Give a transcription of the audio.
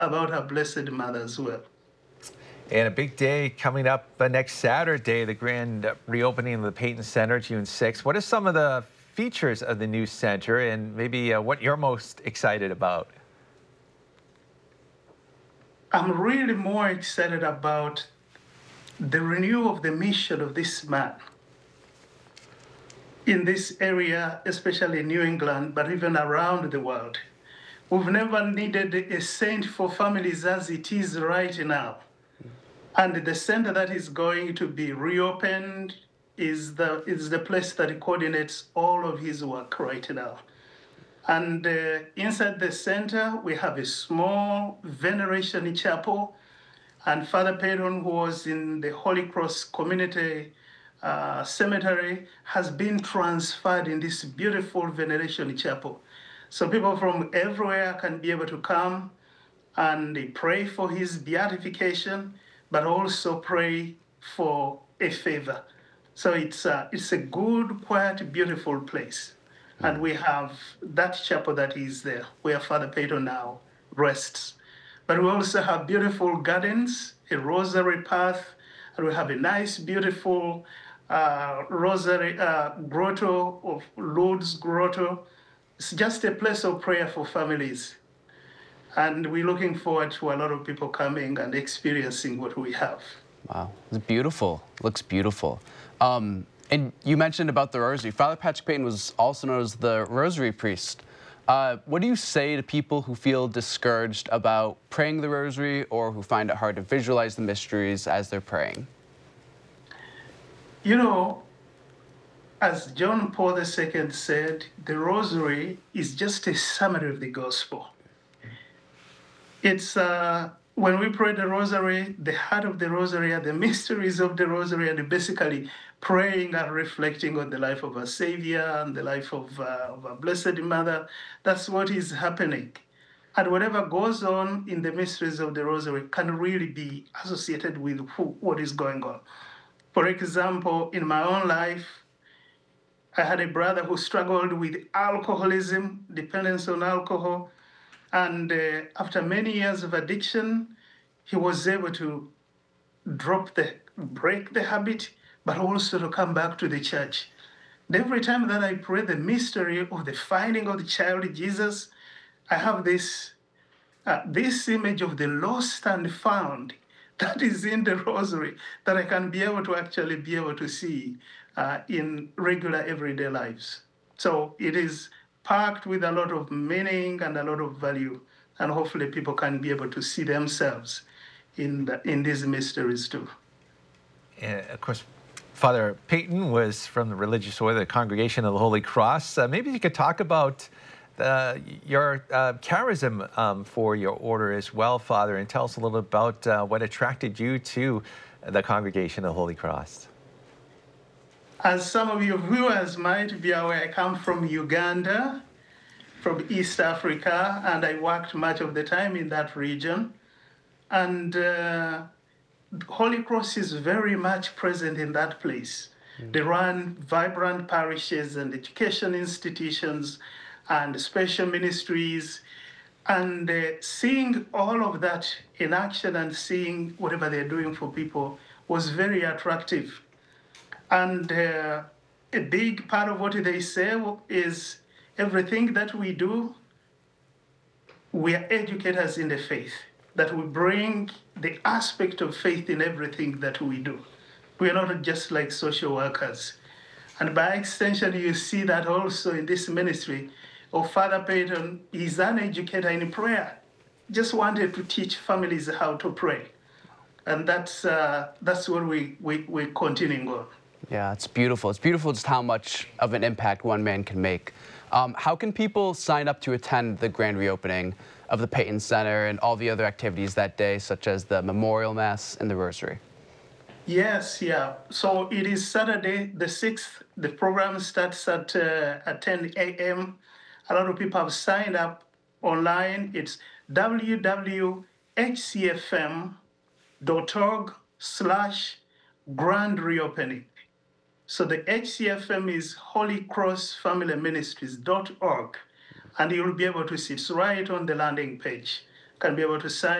about our Blessed Mother as well. And a big day coming up next Saturday, the grand reopening of the Peyton Center, June 6th. What are some of the features of the new center and maybe what you're most excited about? I'm really more excited about the renewal of the mission of this man in this area, especially in New England, but even around the world. We've never needed a saint for families as it is right now. And the center that is going to be reopened is the place that coordinates all of his work right now. And inside the center, we have a small veneration chapel. And Father Peyton, who was in the Holy Cross Community Cemetery, has been transferred in this beautiful veneration chapel. So people from everywhere can be able to come and they pray for his beatification, but also pray for a favor. So it's a good, quiet, beautiful place. And we have that chapel that is there where Father Peyton now rests. But we also have beautiful gardens, a rosary path, and we have a nice, beautiful rosary grotto of Lourdes Grotto. It's just a place of prayer for families. And we're looking forward to a lot of people coming and experiencing what we have. Wow, it's beautiful. Looks beautiful. And you mentioned about the rosary. Father Patrick Peyton was also known as the rosary priest. What do you say to people who feel discouraged about praying the rosary or who find it hard to visualize the mysteries as they're praying? You know, as John Paul II said, the rosary is just a summary of the gospel. It's when we pray the rosary, the heart of the rosary are the mysteries of the rosary, and basically praying and reflecting on the life of our Savior and the life of our Blessed Mother. That's what is happening. And whatever goes on in the mysteries of the rosary can really be associated with what is going on. For example, in my own life, I had a brother who struggled with alcoholism, dependence on alcohol. And after many years of addiction, he was able to break the habit, but also to come back to the church. And every time that I pray the mystery of the finding of the child Jesus, I have this image of the lost and found that is in the rosary that I can be able to see in regular everyday lives. So it is packed with a lot of meaning and a lot of value, and hopefully people can be able to see themselves in these mysteries too. And of course, Father Peyton was from the religious order, the Congregation of the Holy Cross. Maybe you could talk about your charism for your order as well, Father, and tell us a little about what attracted you to the Congregation of the Holy Cross. As some of your viewers might be aware, I come from Uganda, from East Africa, and I worked much of the time in that region. And Holy Cross is very much present in that place. They run vibrant parishes and education institutions and special ministries. And seeing all of that in action and seeing whatever they're doing for people was very attractive. And a big part of what they say is everything that we do, we are educators in the faith, that we bring the aspect of faith in everything that we do. We are not just like social workers. And by extension, you see that also in this ministry of Father Peyton. He's an educator in prayer, just wanted to teach families how to pray. And that's what we're continuing on. Yeah, it's beautiful. It's beautiful just how much of an impact one man can make. How can people sign up to attend the grand reopening of the Peyton Center and all the other activities that day, such as the Memorial Mass and the Rosary? Yes, yeah. So it is Saturday, the 6th. The program starts at 10 a.m. A lot of people have signed up online. It's www.hcfm.org/grand reopening. So the HCFM is Holy Cross Family Ministries.org, and you'll be able to see it's right on the landing page. can be able to sign